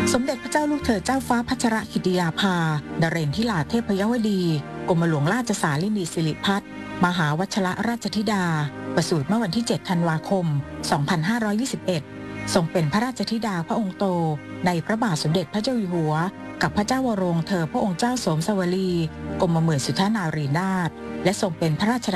สมเด็จพระเจ้าลูกเธอเจ้าฟ้าพัชรกิติยาภานเรนทิลาเทพยวดีกรมหลวงราชสาลินีสิริพัฒน์มหาวัชรราชธิดาประสูติเมื่อวันที่ 7 ธันวาคม 2521 ทรงเป็นพระราชธิดาพระองค์โตในพระบาทสมเด็จพระเจ้าอยู่หัวกับพระเจ้าวโรวงศ์เธอพระองค์เจ้าโสมสวลีกรมหมื่นสุทธานารีนาถและทรงเป็นพระราช